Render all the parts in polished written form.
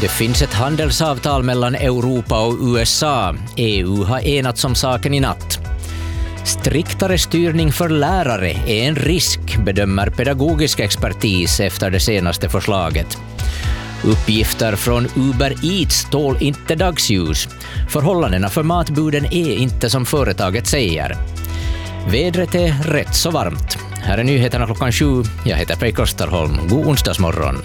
Det finns ett handelsavtal mellan Europa och USA. EU har enats om saken i natt. Striktare styrning för lärare är en risk, bedömer pedagogisk expertis efter det senaste förslaget. Uppgifter från Uber Eats tål inte dagsljus. Förhållandena för matbuden är inte som företaget säger. Vädret är rätt så varmt. Här är nyheterna 7. Jag heter Pei Kosterholm. God onsdagsmorgon.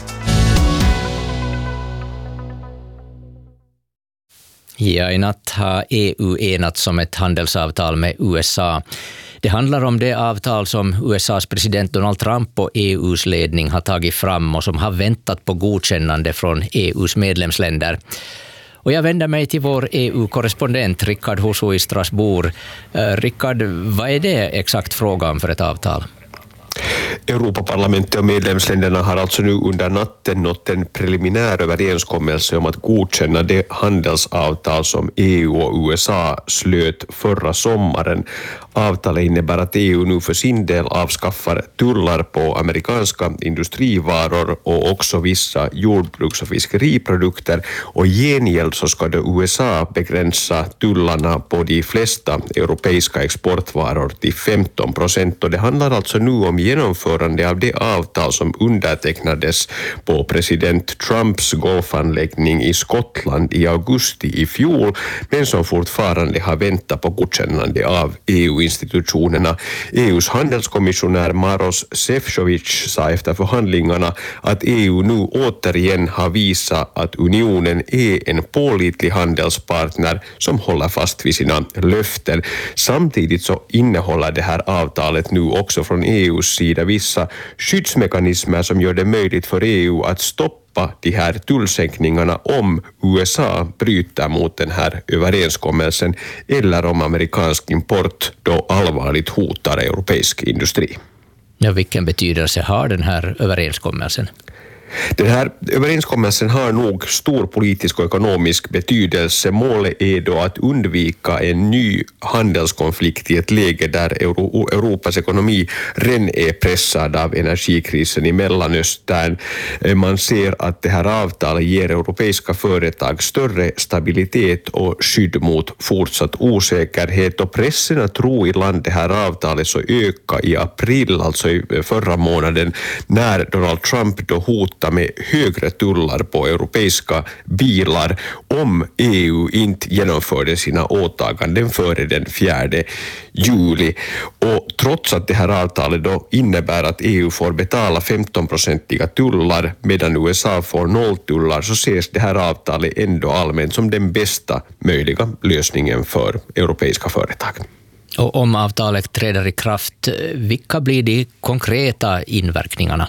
Ja, i natt har EU enats om ett handelsavtal med USA. Det handlar om det avtal som USAs president Donald Trump och EUs ledning har tagit fram och som har väntat på godkännande från EUs medlemsländer. Och jag vänder mig till vår EU-korrespondent Rickard Husu i Strasbourg. Rickard, vad är det exakt fråga om för ett avtal? Europaparlamentet och medlemsländerna har alltså nu under natten nått en preliminär överenskommelse om att godkänna det handelsavtal som EU och USA slöt förra sommaren. Avtalet innebär att EU nu för sin del avskaffar tullar på amerikanska industrivaror och också vissa jordbruks- och fiskeriprodukter, och i gengäld så ska då USA begränsa tullarna på de flesta europeiska exportvaror till 15%, och det handlar alltså nu om genomförande av det avtal som undertecknades på president Trumps golfanläggning i Skottland i augusti i fjol, men som fortfarande har väntat på godkännande av EU-institutionerna. EUs handelskommissionär Maros Šefčovič sa efter förhandlingarna att EU nu återigen har visat att unionen är en pålitlig handelspartner som håller fast vid sina löften. Samtidigt så innehåller det här avtalet nu också från EUs sida vissa skyddsmekanismer som gör det möjligt för EU att stoppa de här tullsänkningarna om USA bryter mot den här överenskommelsen eller om amerikansk import då allvarligt hotar europeisk industri. Ja, vilken betydelse har den här överenskommelsen? Den här överenskommelsen har nog stor politisk och ekonomisk betydelse. Målet är då att undvika en ny handelskonflikt i ett läge där Europas ekonomi redan är pressad av energikrisen i Mellanöstern. Man ser att det här avtalet ger europeiska företag större stabilitet och skydd mot fortsatt osäkerhet, och pressen att tro i land det här avtalet så ökade i april, alltså i förra månaden, när Donald Trump då hotade med högre tullar på europeiska bilar om EU inte genomförde sina åtaganden före den 4 juli. Och trots att det här avtalet då innebär att EU får betala 15% tullar medan USA får 0 tullar, så ses det här avtalet ändå allmänt som den bästa möjliga lösningen för europeiska företag. Och om avtalet träder i kraft, vilka blir de konkreta inverkningarna?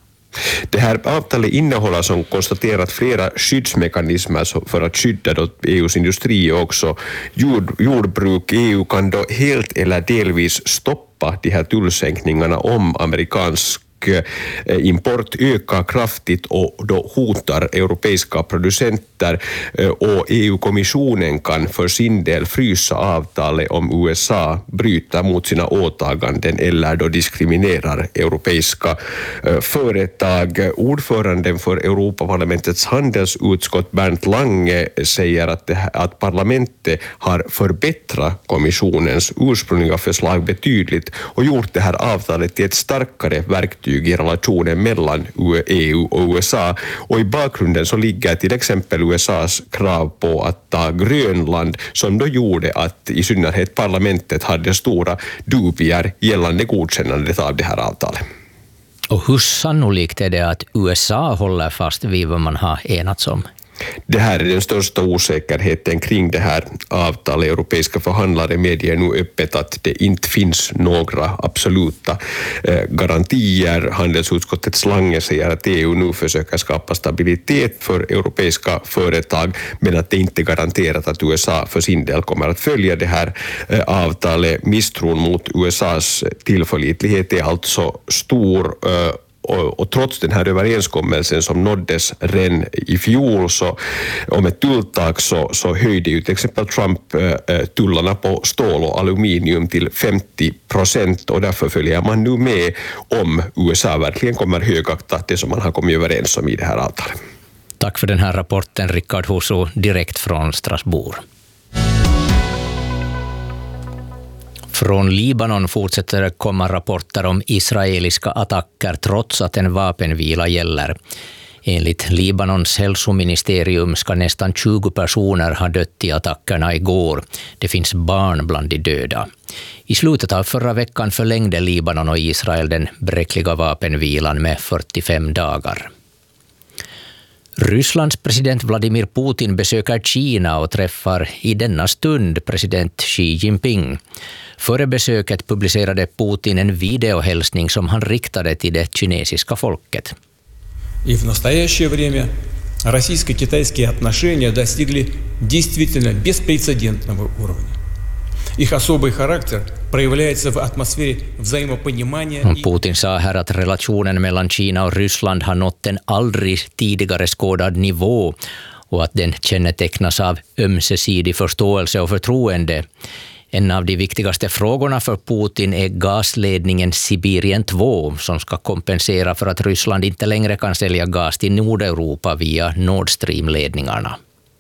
Det här avtalet innehåller som konstaterat flera skyddsmekanismer för att skydda då EUs industri och också jordbruk. EU kan då helt eller delvis stoppa de här tullsänkningarna om amerikansk import ökar kraftigt och då hotar europeiska producenter, och EU-kommissionen kan för sin del frysa avtalet om USA bryter mot sina åtaganden eller då diskriminerar europeiska företag. Ordföranden för Europaparlamentets handelsutskott Bernd Lange säger att parlamentet har förbättrat kommissionens ursprungliga förslag betydligt och gjort det här avtalet till ett starkare verktyg i relationen mellan EU och USA, och i bakgrunden så ligger till exempel USAs krav på att ta Grönland, som då gjorde att i synnerhet parlamentet hade stora dubier gällande godkännandet av det här avtalet. Och hur sannolikt är det att USA håller fast vid vad man har enats om? Det här är den största osäkerheten kring det här avtalet. Europeiska förhandlare medger nu öppet att det inte finns några absoluta garantier. Handelsutskottets Lange säger att EU nu försöker skapa stabilitet för europeiska företag, men att det inte är garanterat att USA för sin del kommer att följa det här avtalet. Misstron mot USAs tillförlitlighet är alltså stor, och trots den här överenskommelsen som nåddes redan i fjol så om ett tulltak så höjde ju till exempel Trump tullarna på stål och aluminium till 50%, och därför följer man nu med om USA verkligen kommer högakta det som man har kommit överens om i det här avtalet. Tack för den här rapporten, Rickard Husso, direkt från Strasbourg. Från Libanon fortsätter det komma rapporter om israeliska attacker trots att en vapenvila gäller. Enligt Libanons hälsoministerium ska nästan 20 personer ha dött i attackerna igår. Det finns barn bland de döda. I slutet av förra veckan förlängde Libanon och Israel den bräckliga vapenvilan med 45 dagar. Rysslands president Vladimir Putin besöker Kina och träffar i denna stund president Xi Jinping. Före besöket publicerade Putin en videohälsning som han riktade till det kinesiska folket. И в настоящее время российско-китайские отношения достигли действительно беспрецедентного уровня. Их особый характер проявляется в атмосфере взаимопонимания. Putin sa här att relationen mellan Kina och Ryssland har nått en aldrig tidigare skådad nivå och att den kännetecknas av ömsesidig förståelse och förtroende. En av de viktigaste frågorna för Putin är gasledningen Sibirien 2 som ska kompensera för att Ryssland inte längre kan sälja gas till Nordeuropa via Nord Stream-ledningarna.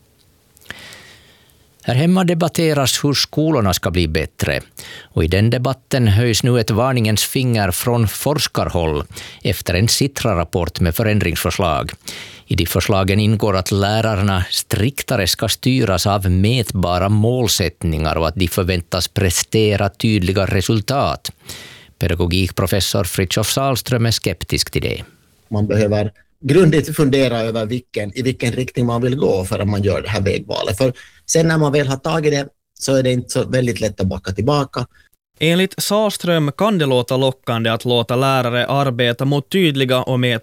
Här hemma debatteras hur skolorna ska bli bättre. Och i den debatten höjs nu ett varningens finger från forskarhåll efter en Sitra-rapport med förändringsförslag. I de förslagen ingår att lärarna striktare ska styras av mätbara målsättningar och att de förväntas prestera tydliga resultat. Pedagogikprofessor Fritjof Sahlström är skeptisk till det. Man behöver grundligt fundera över i vilken riktning man vill gå för att man gör det här vägvalet. För sen när man väl har tagit det så är det inte så väldigt lätt att backa tillbaka. Enligt Sahlström kan det låta lockande att låta lärare arbeta mot tydliga och mätbara